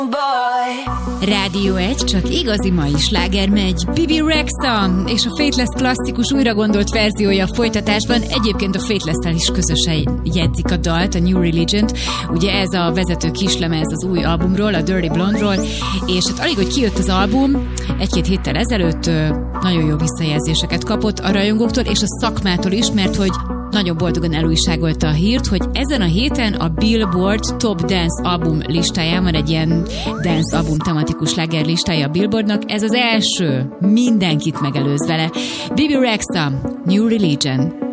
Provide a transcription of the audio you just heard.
Rádió 1, csak igazi mai sláger megy. Bibi Rexha és a Faithless klasszikus újra gondolt verziója a folytatásban. Egyébként a Faithless-tel is közösen jegyzik a dalt, a New Religion-t. Ugye ez a vezető kislemez az új albumról, a Dirty Blonde-ról, és hát alig, hogy kijött az album, egy-két héttel ezelőtt nagyon jó visszajelzéseket kapott a rajongóktól és a szakmától is, mert hogy nagyon boldogan elújságolta a hírt, hogy ezen a héten a Billboard Top Dance album listáján van egy ilyen dance album tematikus sláger listája a Billboardnak. Ez az első, mindenkit megelőz vele. Bibi Rexha, New Religion.